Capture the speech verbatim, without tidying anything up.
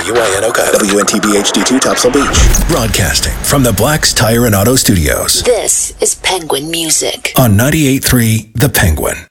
W Y N O W N T B H D two Topsail Beach. Broadcasting from the Black's Tire and Auto Studios. This is Penguin Music On ninety-eight point three The Penguin.